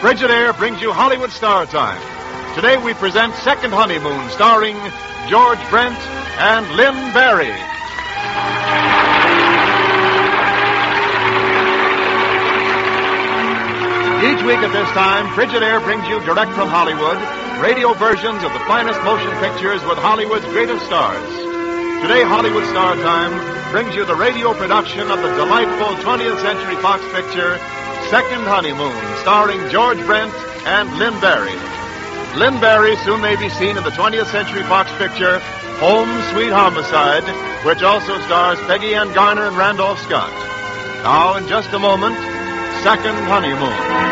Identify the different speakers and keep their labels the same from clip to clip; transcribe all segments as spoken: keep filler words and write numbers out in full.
Speaker 1: Frigidaire brings you Hollywood Star Time. Today we present Second Honeymoon, starring George Brent and Lynn Barry. Each week at this time, Frigidaire brings you direct from Hollywood radio versions of the finest motion pictures with Hollywood's greatest stars. Today, Hollywood Star Time brings you the radio production of the delightful twentieth Century Fox picture, Second Honeymoon, starring George Brent and Lynn Barry. Lynn Barry soon may be seen in the twentieth Century Fox picture, Home Sweet Homicide, which also stars Peggy Ann Garner and Randolph Scott. Now, in just a moment, Second Honeymoon.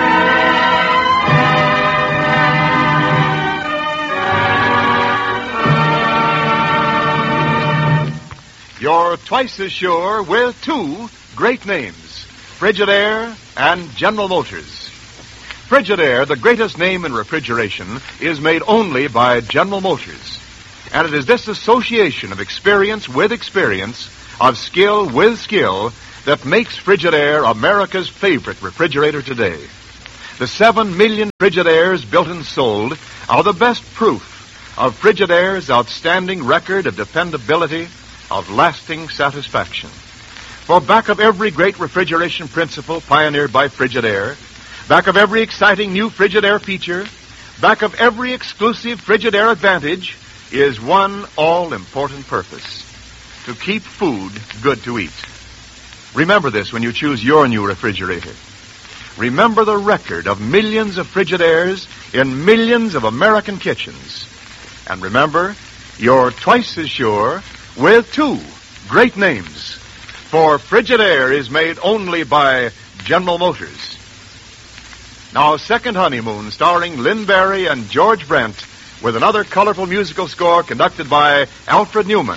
Speaker 1: You're twice as sure with two great names, Frigidaire and General Motors. Frigidaire, the greatest name in refrigeration, is made only by General Motors. And it is this association of experience with experience, of skill with skill, that makes Frigidaire America's favorite refrigerator today. The seven million Frigidaires built and sold are the best proof of Frigidaire's outstanding record of dependability, of lasting satisfaction. For back of every great refrigeration principle pioneered by Frigidaire, back of every exciting new Frigidaire feature, back of every exclusive Frigidaire advantage, is one all-important purpose: to keep food good to eat. Remember this when you choose your new refrigerator. Remember the record of millions of Frigidaires in millions of American kitchens. And remember, you're twice as sure with two great names. For Frigidaire is made only by General Motors. Now, Second Honeymoon, starring Lynn Barry and George Brent, with another colorful musical score conducted by Alfred Newman.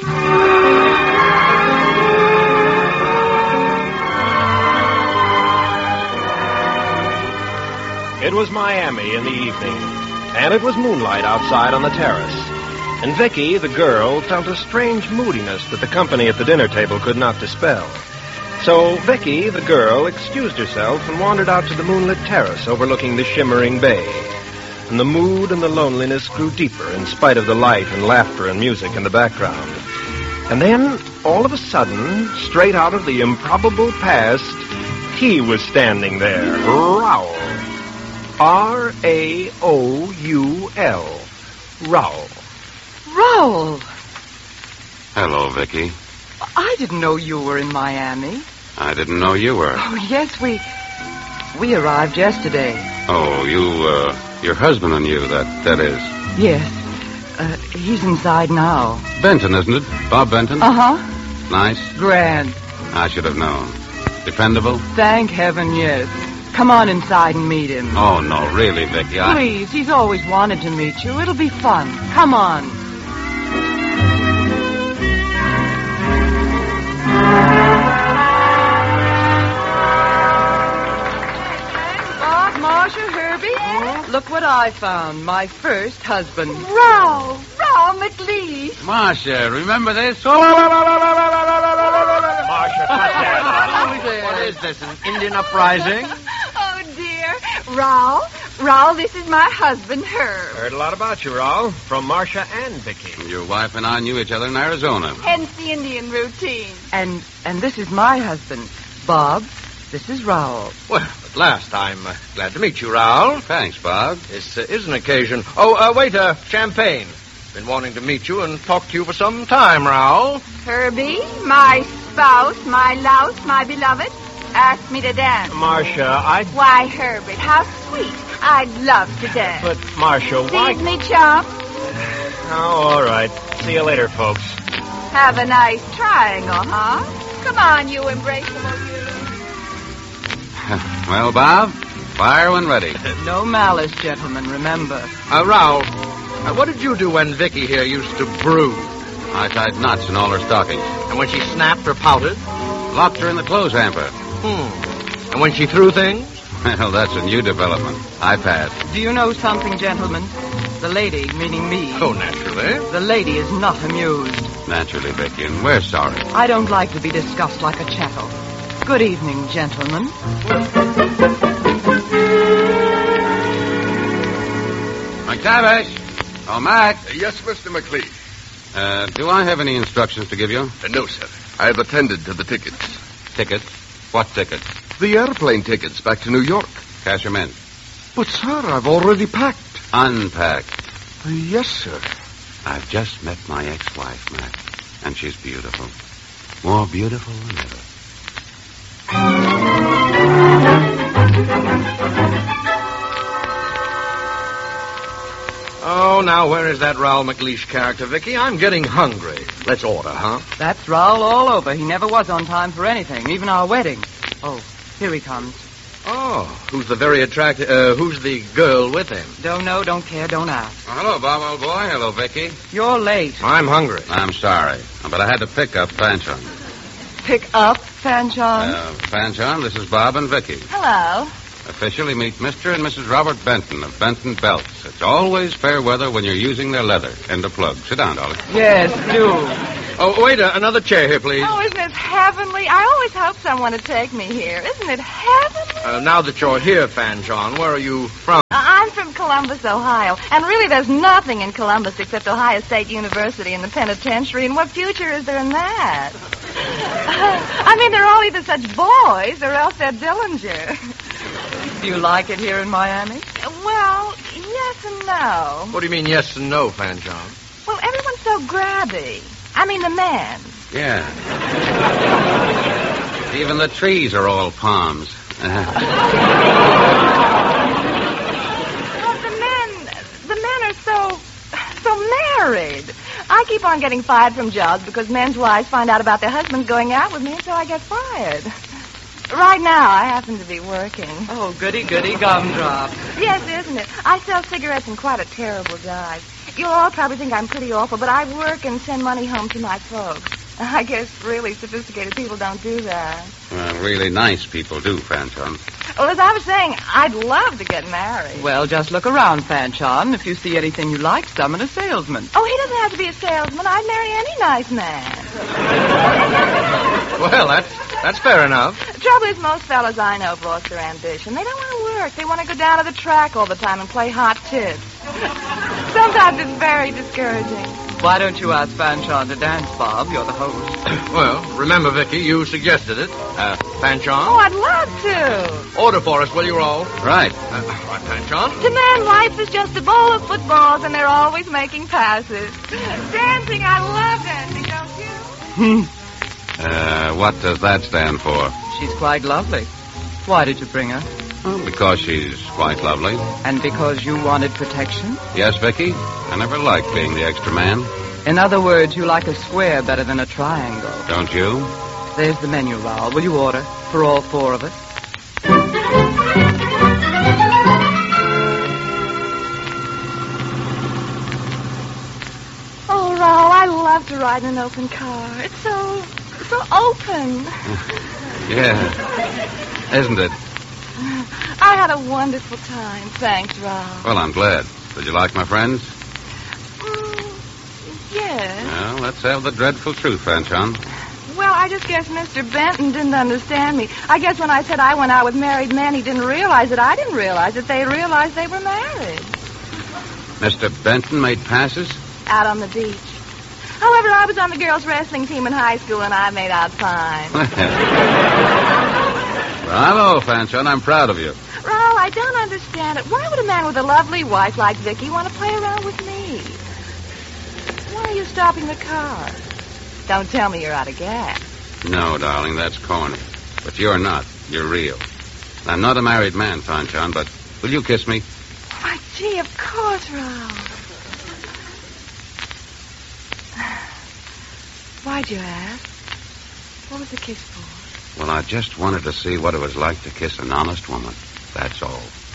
Speaker 2: It was Miami in the evening, and it was moonlight outside on the terrace. And Vicky, the girl, felt a strange moodiness that the company at the dinner table could not dispel. So Vicky, the girl, excused herself and wandered out to the moonlit terrace overlooking the shimmering bay. And the mood and the loneliness grew deeper in spite of the light and laughter and music in the background. And then, all of a sudden, straight out of the improbable past, he was standing there, Raoul. R A O U L. Raoul.
Speaker 3: Raoul.
Speaker 4: Hello, Vicky.
Speaker 3: I didn't know you were in Miami.
Speaker 4: I didn't know you were.
Speaker 3: Oh, yes, we... We arrived yesterday.
Speaker 4: Oh, you, uh, your husband and you, that, that is.
Speaker 3: Yes. Uh, he's inside now.
Speaker 4: Benton, isn't it? Bob Benton?
Speaker 3: Uh-huh.
Speaker 4: Nice?
Speaker 3: Grand.
Speaker 4: I should have known. Dependable?
Speaker 3: Thank heaven, yes. Come on inside and meet him.
Speaker 4: Oh, no, really, Vicky, I...
Speaker 3: Please, he's always wanted to meet you. It'll be fun. Come on. Bob, Marcia, Herbie,
Speaker 5: Yes?
Speaker 3: look what I found. My first husband.
Speaker 5: Raoul. Raoul McLeish.
Speaker 4: Marcia, remember this?
Speaker 2: Marcia, cut that.
Speaker 6: What is this, an Indian uprising?
Speaker 5: Oh, dear. Raoul. Raoul, this is my husband, Herb.
Speaker 2: Heard a lot about you, Raoul, from Marcia and Vicky.
Speaker 4: Your wife and I knew each other in Arizona.
Speaker 5: Hence the Indian routine.
Speaker 3: And and this is my husband, Bob. This is Raoul.
Speaker 6: Well, at last, I'm uh, glad to meet you, Raoul.
Speaker 4: Thanks, Bob.
Speaker 6: This uh, is an occasion. Oh, uh, wait, uh, champagne. Been wanting to meet you and talk to you for some time, Raoul.
Speaker 5: Herbie, my spouse, my louse, my beloved, asked me to dance.
Speaker 2: Marcia, I...
Speaker 5: Why, Herbert, how sweet. I'd love to dance.
Speaker 2: But, Marcia, why...
Speaker 5: Please me, chum.
Speaker 2: Oh, all right. See you later, folks.
Speaker 5: Have a nice triangle, huh? Come on, you embraceable you.
Speaker 4: Well, Bob, fire when ready.
Speaker 3: No malice, gentlemen, remember.
Speaker 6: Uh, Raoul, uh, what did you do when Vicky here used to brew?
Speaker 4: I tied knots in all her stockings.
Speaker 6: And when she snapped or pouted?
Speaker 4: Locked her in the clothes hamper.
Speaker 6: Hmm. And when she threw things?
Speaker 4: Well, that's a new development. I pass.
Speaker 3: Do you know something, gentlemen? The lady, meaning me...
Speaker 6: Oh, naturally.
Speaker 3: The lady is not amused.
Speaker 4: Naturally, Vicky, and we're sorry.
Speaker 3: I don't like to be discussed like a chattel. Good evening, gentlemen.
Speaker 4: McTavish. Oh, Mac.
Speaker 7: Uh, yes, Mister McLean.
Speaker 4: Uh, do I have any instructions to give you?
Speaker 7: Uh, no, sir. I have attended to the tickets.
Speaker 4: Tickets? What tickets?
Speaker 7: The airplane tickets back to New York.
Speaker 4: Cash 'em in.
Speaker 7: But, sir, I've already packed.
Speaker 4: Unpacked.
Speaker 7: Uh, yes, sir.
Speaker 4: I've just met my ex-wife, Mac, and she's beautiful. More beautiful than ever.
Speaker 6: Oh, now where is that Raoul McLeish character, Vicky? I'm getting hungry. Let's order, huh?
Speaker 3: That's Raoul all over. He never was on time for anything, even our wedding. Oh, here he comes.
Speaker 6: Oh, who's the very attractive, uh, who's the girl with him?
Speaker 3: Don't know, don't care, don't ask.
Speaker 4: Oh, hello, Bob, old boy. Hello, Vicky.
Speaker 3: You're late.
Speaker 6: I'm hungry.
Speaker 4: I'm sorry, but I had to pick up Fanchon.
Speaker 3: Pick up, Fanchon?
Speaker 4: Uh, Fanchon, this is Bob and Vicky.
Speaker 5: Hello.
Speaker 4: Officially meet Mister and Missus Robert Benton of Benton Belts. It's always fair weather when you're using their leather. End of plug. Sit down, darling.
Speaker 3: Yes, do.
Speaker 6: Oh, wait, uh, another chair here, please.
Speaker 5: Oh, isn't it heavenly? I always hoped someone would take me here. Isn't it heavenly?
Speaker 6: Uh, now that you're here, Fanchon, where are you from?
Speaker 5: Uh, I'm from Columbus, Ohio. And really, there's nothing in Columbus except Ohio State University and the penitentiary. And what future is there in that? I mean, they're all either such boys or else they're Dillinger.
Speaker 3: Do you like it here in Miami?
Speaker 5: Well, yes and no.
Speaker 6: What do you mean, yes and no, Fanchon?
Speaker 5: Well, everyone's so grabby. I mean, the men.
Speaker 4: Yeah. Even the trees are all palms.
Speaker 5: Well, the men, the men are so, so married. I keep on getting fired from jobs because men's wives find out about their husbands going out with me, and so I get fired. Right now, I happen to be working.
Speaker 3: Oh, goody, goody, gumdrop.
Speaker 5: Yes, isn't it? I sell cigarettes in quite a terrible guise. You'll all probably think I'm pretty awful, but I work and send money home to my folks. I guess really sophisticated people don't do that.
Speaker 4: Well, really nice people do, Fanchon.
Speaker 5: Well, as I was saying, I'd love to get married.
Speaker 3: Well, just look around, Fanchon. If you see anything you like, summon a salesman.
Speaker 5: Oh, he doesn't have to be a salesman. I'd marry any nice man.
Speaker 6: Well, that's, that's fair enough.
Speaker 5: The trouble is most fellas I know have lost their ambition. They don't want to work. They want to go down to the track all the time and play hot tits. Sometimes it's very discouraging.
Speaker 3: Why don't you ask Fanchon to dance, Bob? You're the host.
Speaker 6: Well, remember, Vicky, you suggested it. Uh, Fanchon?
Speaker 5: Oh, I'd love to.
Speaker 6: Order for us, will you, Raoul?
Speaker 4: Right.
Speaker 6: Uh, right, Fanchon.
Speaker 5: To men, life is just a bowl of footballs, and they're always making passes. Dancing, I love dancing, don't you?
Speaker 4: Uh, what does that stand for?
Speaker 3: She's quite lovely. Why did you bring her?
Speaker 4: Well, because she's quite lovely.
Speaker 3: And because you wanted protection?
Speaker 4: Yes, Vicky. I never liked being the extra man.
Speaker 3: In other words, you like a square better than a triangle.
Speaker 4: Don't you?
Speaker 3: There's the menu, Raoul. Will you order for all four of us?
Speaker 5: Oh, Raoul, I love to ride in an open car. It's so, so open.
Speaker 4: Yeah. Isn't it?
Speaker 5: I had a wonderful time. Thanks, Raoul.
Speaker 4: Well, I'm glad. Did you like my friends?
Speaker 5: Mm, yes.
Speaker 4: Well, let's have the dreadful truth, Fanchon.
Speaker 5: Well, I just guess Mister Benton didn't understand me. I guess when I said I went out with married men, he didn't realize that I didn't realize that they realized they were married.
Speaker 4: Mister Benton made passes?
Speaker 5: Out on the beach. However, I was on the girls' wrestling team in high school, and I made out fine.
Speaker 4: Bravo, Fanchon. I'm proud of you.
Speaker 5: Raoul, I don't understand it. Why would a man with a lovely wife like Vicky want to play around with me? Why are you stopping the car? Don't tell me you're out of gas.
Speaker 4: No, darling, that's corny. But you're not. You're real. I'm not a married man, Fanchon, but will you kiss me?
Speaker 5: Why, gee, of course, Raoul. Why'd you ask? What was the kiss for?
Speaker 4: Well, I just wanted to see what it was like to kiss an honest woman. That's all.